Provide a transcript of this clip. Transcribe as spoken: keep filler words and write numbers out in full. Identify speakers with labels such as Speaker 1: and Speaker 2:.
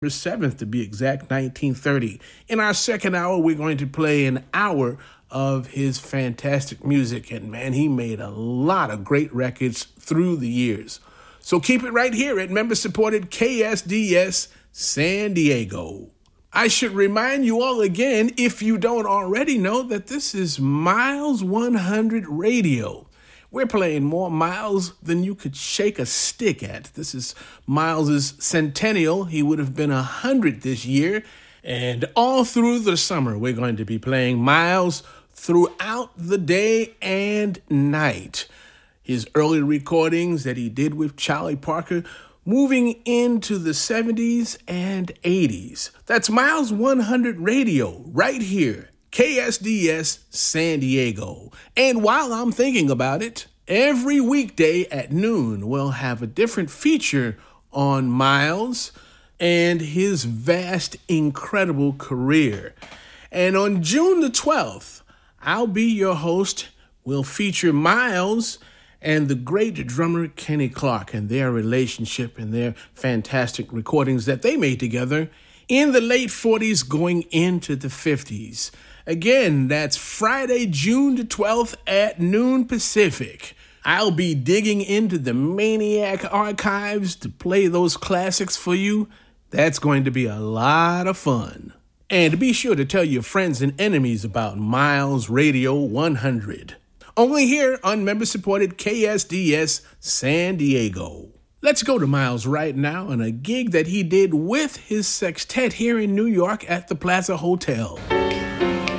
Speaker 1: seventh to be exact, nineteen thirty. In our second hour, we're going to play an hour of his fantastic music. And man, he made a lot of great records through the years. So keep it right here at member-supported K S D S San Diego. I should remind you all again, if you don't already know, that this is Miles one hundred Radio. We're playing more Miles than you could shake a stick at. This is Miles's centennial. He would have been one hundred this year. And all through the summer, we're going to be playing Miles throughout the day and night. His early recordings that he did with Charlie Parker, moving into the seventies and eighties. That's Miles one hundred Radio right here. K S D S San Diego. And while I'm thinking about it, every weekday at noon we'll have a different feature on Miles and his vast, incredible career. And on June the twelfth, I'll be your host. We'll feature Miles and the great drummer Kenny Clarke and their relationship and their fantastic recordings that they made together in the late forties going into the fifties. Again, that's Friday, June the twelfth at noon Pacific. I'll be digging into the Maniac archives to play those classics for you. That's going to be a lot of fun. And be sure to tell your friends and enemies about Miles Radio one hundred. Only here on member-supported K S D S San Diego. Let's go to Miles right now on a gig that he did with his sextet here in New York at the Plaza Hotel.